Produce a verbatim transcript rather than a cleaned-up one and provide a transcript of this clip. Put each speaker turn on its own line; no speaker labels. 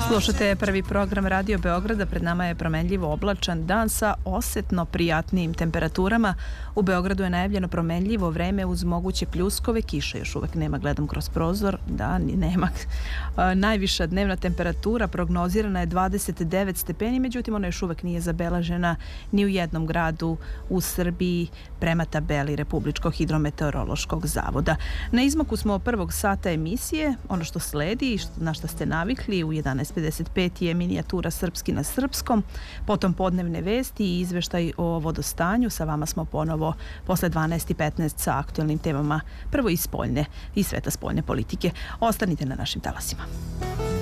Slušate prvi program Radio Beograda, pred nama je promenljivo oblačan dan sa osetno prijatnijim temperaturama. U Beogradu je najavljeno promenljivo vreme uz moguće pljuskove, kiše još uvek nema, gledam kroz prozor, da, ni nema. Najviša dnevna temperatura prognozirana je dvadeset devet stepeni, međutim ona još uvek nije zabeležena ni u jednom gradu u Srbiji prema tabeli Republičkog hidrometeorološkog zavoda. Na izmaku smo prvog sata emisije, ono što sledi i na što ste navikli u jedanaest pedeset pet je minijatura Srpski na srpskom, potom podnevne vesti i izveštaj o vodostanju. Sa vama smo ponovo posle dvanaest i petnaest sa aktualnim temama, prvo iz spoljne i sveta spoljne politike. Ostanite na našim talasima.